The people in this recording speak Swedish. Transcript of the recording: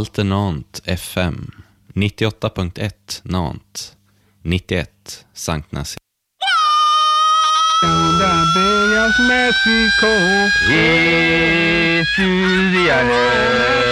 Alternant FM 98.1 Nantes, 91 Sankt Nazaire. Bellas Mexico,